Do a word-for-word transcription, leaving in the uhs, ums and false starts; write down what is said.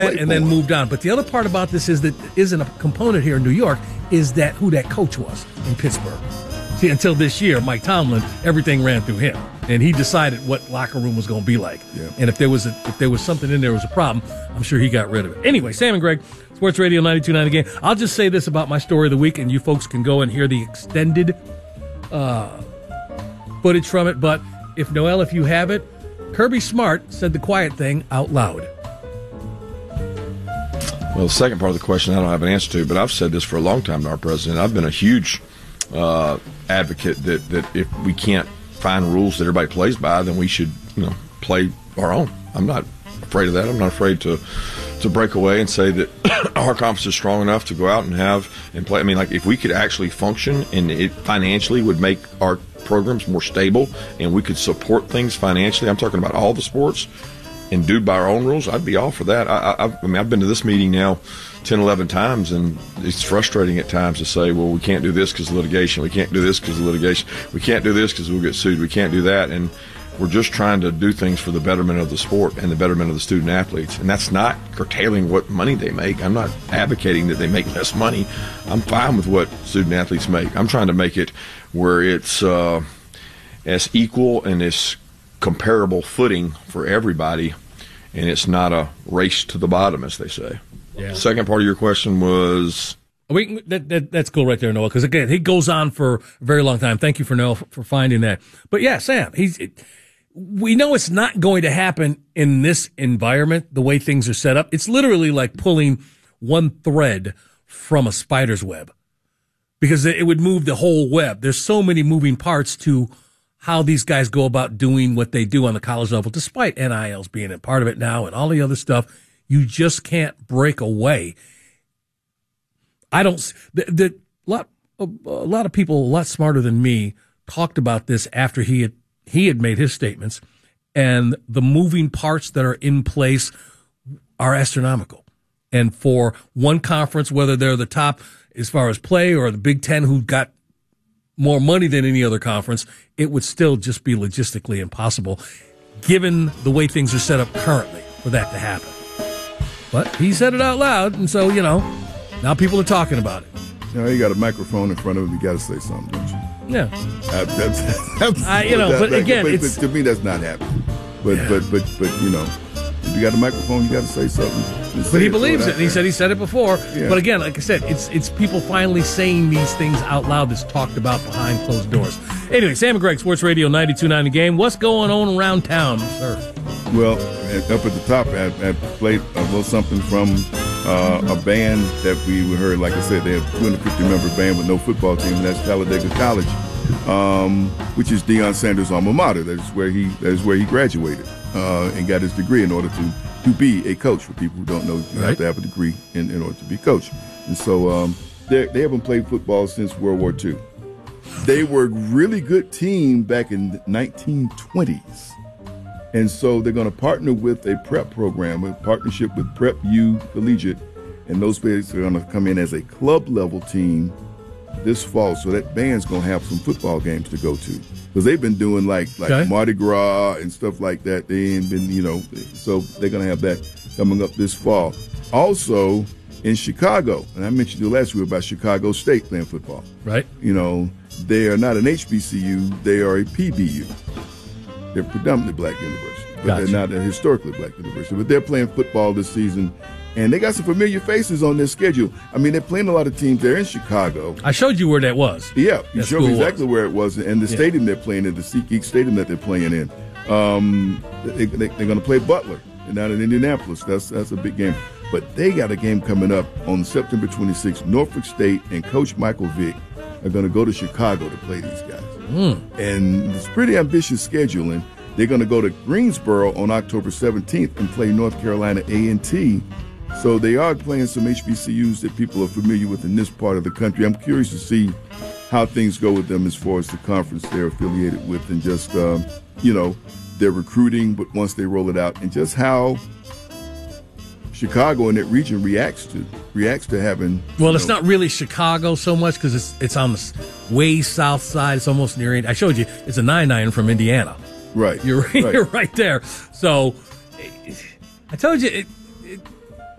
and then moved on. But the other part about this is that isn't a component here in New York is that who that coach was in Pittsburgh. See, until this year, Mike Tomlin, everything ran through him, and he decided what locker room was going to be like. Yeah. And if there was a, if there was something in there was a problem, I'm sure he got rid of it. Anyway, Sam and Greg, Sports Radio ninety-two point nine Again. I'll just say this about my story of the week, and you folks can go and hear the extended uh, footage from it. But if Noel, if you have it, Kirby Smart said the quiet thing out loud. Well, the second part of the question I don't have an answer to, but I've said this for a long time to our president. I've been a huge uh, advocate that, that if we can't find rules that everybody plays by, then we should, you know, play our own. I'm not afraid of that. I'm not afraid to to break away and say that our conference is strong enough to go out and have and play. I mean, like if we could actually function and it financially would make our programs more stable and we could support things financially, I'm talking about all the sports, and do by our own rules, I'd be all for that. I, I, I mean, I've been to this meeting now ten, eleven times, and it's frustrating at times to say, well, we can't do this because of litigation. We can't do this because of litigation. We can't do this because we'll get sued. We can't do that. And we're just trying to do things for the betterment of the sport and the betterment of the student athletes. And that's not curtailing what money they make. I'm not advocating that they make less money. I'm fine with what student athletes make. I'm trying to make it where it's uh, as equal and as comparable footing for everybody, and it's not a race to the bottom, as they say. Yeah. Second part of your question was... We, that, that, that's cool right there, Noah, because, again, he goes on for a very long time. Thank you, for Noah, for, for finding that. But, yeah, Sam, he's... It, we know it's not going to happen in this environment, the way things are set up. It's literally like pulling one thread from a spider's web, because it would move the whole web. There's so many moving parts to how these guys go about doing what they do on the college level, despite N I Ls being a part of it now and all the other stuff. You just can't break away. I don't, the, the lot, a, a lot of people a lot smarter than me talked about this after he had, he had made his statements, and the moving parts that are in place are astronomical. And for one conference, whether they're the top as far as play or the Big Ten, who got more money than any other conference, it would still just be logistically impossible, given the way things are set up currently, for that to happen. But he said it out loud, and so, you know, now people are talking about it. You know, you got a microphone in front of him, you got to say something, don't you? Yeah. Uh, that's, that's, I, you know, that, but that, again, but, it's... But to me, that's not happening. But, yeah. but, but, but, you know, if you got a microphone, you got to say something. But he believes it, and he said he said it before. Yeah. But again, like I said, it's it's people finally saying these things out loud that's talked about behind closed doors. Anyway, Sam and Greg, Sports Radio ninety-two point nine The Game. What's going on around town, sir? Well, up at the top, I, I played a little something from uh, a band that we heard. Like I said, they have a two hundred fifty member band with no football team, and that's Talladega College, um, which is Deion Sanders' alma mater. That is where he that is where he graduated uh, and got his degree in order to, to be a coach. For people who don't know, you right. have to have a degree in, in order to be a coach. And so um, they they haven't played football since World War Two. They were a really good team back in the nineteen twenties. And so they're going to partner with a prep program, a partnership with Prep U Collegiate, and those players are going to come in as a club level team this fall. So that band's going to have some football games to go to, because they've been doing like like okay. Mardi Gras and stuff like that. They ain't been, you know, so they're going to have that coming up this fall. Also in Chicago, and I mentioned you last week about Chicago State playing football. Right. You know, they are not an H B C U, they are a P B U. They're predominantly black university, but gotcha. They're not a historically black university. But they're playing football this season, and they got some familiar faces on their schedule. I mean, they're playing a lot of teams. They're in Chicago. I showed you where that was. Yeah, you that showed me exactly was. where it was, and the yeah. stadium they're playing in, the SeatGeek Stadium that they're playing in. Um, they, they, they're going to play Butler, and down in Indianapolis. That's that's a big game. But they got a game coming up on September twenty-sixth. Norfolk State and Coach Michael Vick are going to go to Chicago to play these guys. Mm. And it's pretty ambitious scheduling. They're going to go to Greensboro on October seventeenth and play North Carolina A and T. So they are playing some H B C Us that people are familiar with in this part of the country. I'm curious to see how things go with them as far as the conference they're affiliated with, and just, um, you know, their recruiting, but once they roll it out, and just how Chicago and that region reacts to reacts to having. Well, it's know, not really Chicago so much, because it's it's on the way south side. It's almost near. I showed you. It's a nine nine from Indiana. Right. You're right. you're right there. So I told you. It,